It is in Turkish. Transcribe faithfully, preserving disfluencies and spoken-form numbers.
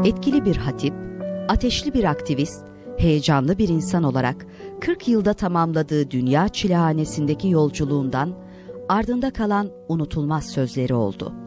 Etkili bir hatip, ateşli bir aktivist, heyecanlı bir insan olarak kırk yılda tamamladığı dünya çilehanesindeki yolculuğundan ardında kalan unutulmaz sözleri oldu.